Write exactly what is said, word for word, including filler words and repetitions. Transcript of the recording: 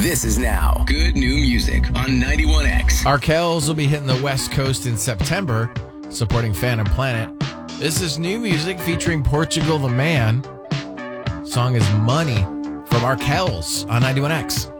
This is now Good New Music on ninety-one X. Arkells will be hitting the West Coast in September, supporting Phantom Planet. This is new music featuring Portugal the Man. Song is Money from Arkells on ninety-one X.